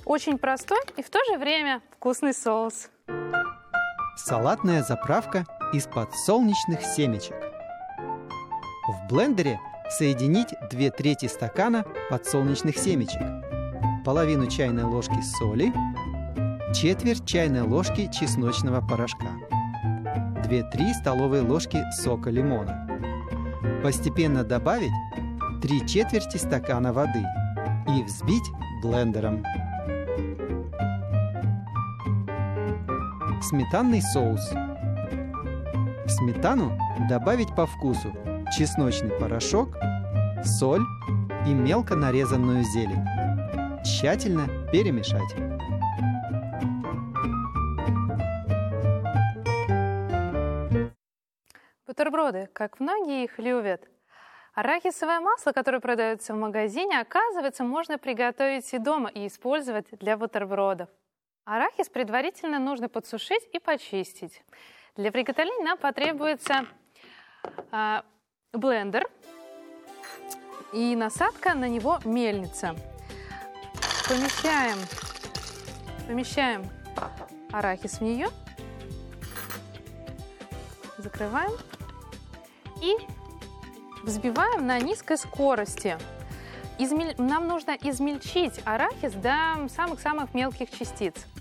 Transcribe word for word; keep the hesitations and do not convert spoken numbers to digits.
Очень простой и в то же время вкусный соус. Салатная заправка из подсолнечных семечек. В блендере соединить две трети стакана подсолнечных семечек, половину чайной ложки соли, четверть чайной ложки чесночного порошка, две-три столовые ложки сока лимона. Постепенно добавить три четверти стакана воды и взбить блендером. Сметанный соус. В сметану добавить по вкусу чесночный порошок, соль и мелко нарезанную зелень. Тщательно перемешать. Бутерброды, как многие их любят. Арахисовое масло, которое продается в магазине, оказывается, можно приготовить и дома и использовать для бутербродов. Арахис предварительно нужно подсушить и почистить. Для приготовления нам потребуется э, блендер и насадка на него мельница. Помещаем, помещаем арахис в нее, закрываем и взбиваем на низкой скорости. Измель... Нам нужно измельчить арахис до самых-самых мелких частиц.